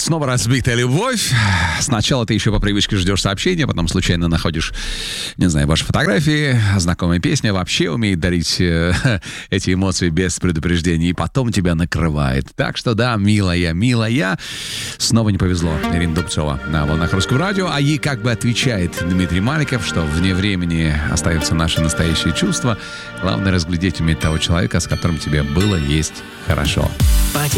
Снова разбитая любовь. Сначала ты еще по привычке ждешь сообщения, потом случайно находишь, не знаю, ваши фотографии, знакомая песня вообще умеет дарить эти эмоции без предупреждения, и потом тебя накрывает. Так что да, милая, милая. Снова не повезло. Ирина Дубцова на волнах Русского радио, а ей как бы отвечает Дмитрий Маликов, что вне времени остаются наши настоящие чувства. Главное разглядеть уметь того человека, с которым тебе было, есть хорошо.